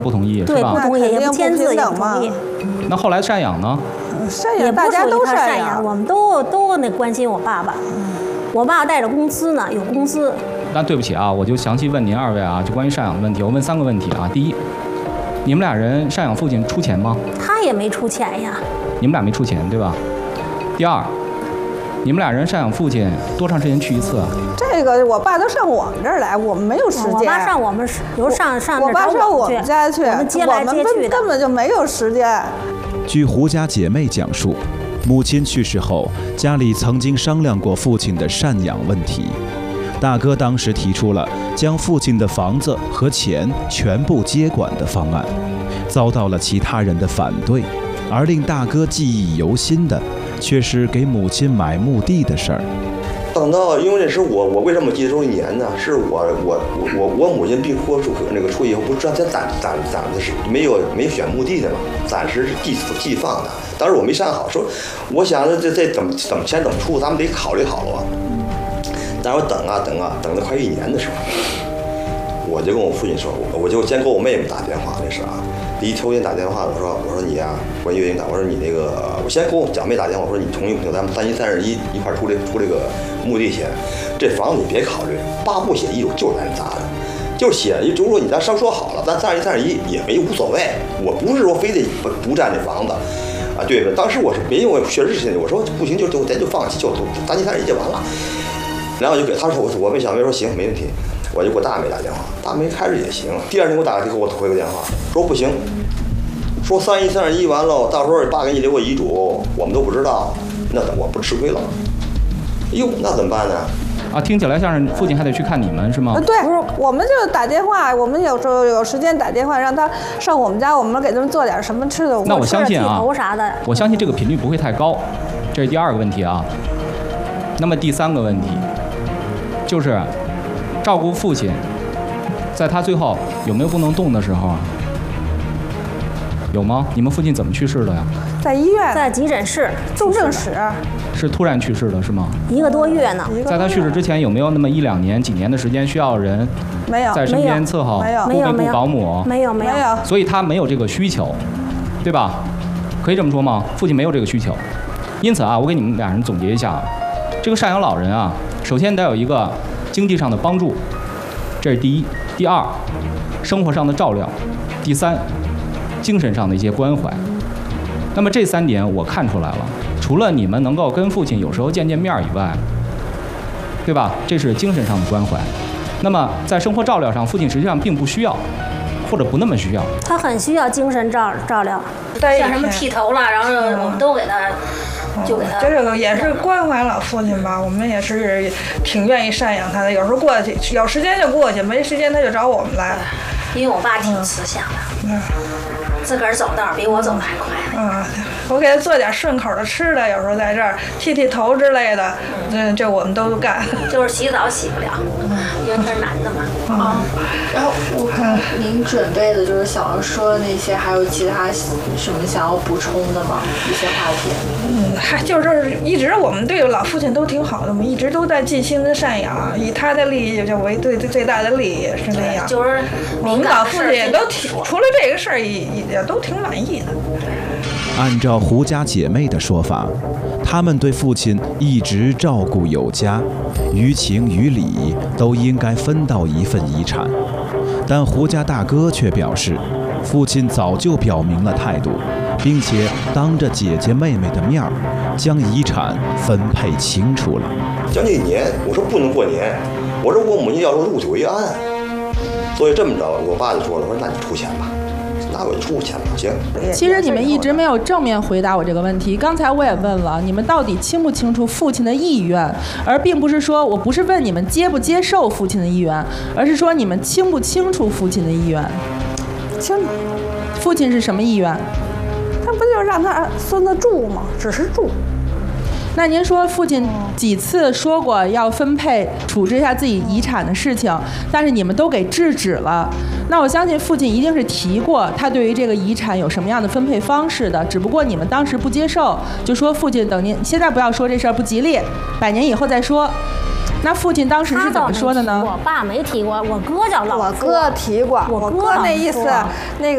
不同意， 对， 是吧？ 不同意，也不签字，也不同意。 那后来赡养呢？ 赡养大家都赡养， 我们都那关心我爸爸。我爸带着工资呢，有工资。 那对不起啊，我就详细问您二位啊，就关于赡养的问题，我问3个问题啊。第一，你们俩人赡养父亲出钱吗？ 他也没出钱呀。 你们俩没出钱，对吧？第二，你们俩人赡养父亲多长时间去一次啊？ 这个我爸都上我们这儿来，我们没有时间。 我爸上我们有上我爸上我们家去， 我们接来接去的， 根本就没有时间。 据胡家姐妹讲述，母亲去世后，家里曾经商量过父亲的赡养问题。大哥当时提出了将父亲的房子和钱全部接管的方案，遭到了其他人的反对。而令大哥记忆犹新的，却是给母亲买墓地的事儿。 等到，因为那时候我为什么记得这一年呢？是我母亲病破那个出以后，不是暂的是没选墓地的嘛，暂时是寄放的。当时我没商好，说我想着这怎么钱怎么出，咱们得考虑好了。但是我等了快1年的时候，我就跟我父亲说，我就先给我妹妹打电话，那是啊。头天打电话，我说你呀，关于月经打，我说你那个，我先给我小妹打电话，我说你同意不同意？咱们31、31一块出这个墓地钱，这房子你别考虑，8不写遗嘱就是咱砸的，就写就是说你咱商说好了，咱31、31也没无所谓，我不是说非得不占这房子，啊，对不？当时我是没有，我确实是我说不行咱就放弃，就31、31就完了，然后就给他说，我跟小妹说行没问题。我就给我大妹打电话，大妹开始也行。第2天给我回个电话，说不行，说31、31完了，到时候爸给你留个遗嘱，我们都不知道，那我不吃亏了。哟，那怎么办呢？ 啊，听起来像是父亲还得去看你们是吗？ 对，我们就打电话，我们有时候有时间打电话让他上我们家，我们给他们做点什么吃的。 那我相信啊， 我相信这个频率不会太高，这是第2个问题啊。那么第3个问题就是。照顾父亲，在他最后有没有不能动的时候啊？有吗？你们父亲怎么去世的呀？ 在医院， 在急诊室、 重症室。 是突然去世的，是吗 ？1个多月呢。 在他去世之前，有没有那么1、2年、几年的时间需要人在身边伺候、顾备、顾保姆？ 没有。 所以他没有这个需求，对吧？可以这么说吗？父亲没有这个需求，因此啊，我给你们俩人总结一下啊，这个赡养老人啊，首先得有一个。经济上的帮助，这是第1；第2，生活上的照料；第3，精神上的一些关怀。那么这3点我看出来了，除了你们能够跟父亲有时候见面以外，对吧？这是精神上的关怀。那么在生活照料上，父亲实际上并不需要，或者不那么需要。 他很需要精神照料，像什么剃头了，然后我们都给他。就给他这个也是关怀老父亲吧，我们也是挺愿意赡养他的。有时候过去有时间就过去，没时间他就找我们来。 因为我爸挺慈祥的，自个儿走道比我走的还快。 我给他做点顺口的吃的，有时候在这儿剃头之类的，这我们都干。 就是洗澡洗不了，因为他是男的嘛。 然后我看您准备的就是想要说那些，还有其他什么想要补充的吗？一些话题。 就是一直我们对老父亲都挺好的，我们一直都在尽心的赡养，以他的利益就为最大的利益是那样。 就是我们老父亲也都挺，除了这个事儿也都挺满意的。 按照胡家姐妹的说法，他们对父亲一直照顾有加，于情于理都应该分到一份遗产。但胡家大哥却表示，父亲早就表明了态度，并且当着姐姐妹妹的面儿，将遗产分配清楚了。 将近1年，我说不能过年，我说我母亲要说入土为安，所以这么着，我爸就说了，说那你出钱吧。那我就出钱了，行。 其实你们一直没有正面回答我这个问题。刚才我也问了，你们到底清不清楚父亲的意愿，而并不是说我不是问你们接不接受父亲的意愿，而是说你们清不清楚父亲的意愿。 清楚。 父亲是什么意愿？ 他不就是让他孙子住吗？只是住。 那您说父亲几次说过要分配处置一下自己遗产的事情，但是你们都给制止了。那我相信父亲一定是提过他对于这个遗产有什么样的分配方式的，只不过你们当时不接受，就说父亲等您现在不要说这事儿不吉利，100年以后再说。那父亲当时是怎么说的呢？ 我爸没提过，我哥叫老我哥提过，我哥那意思那个。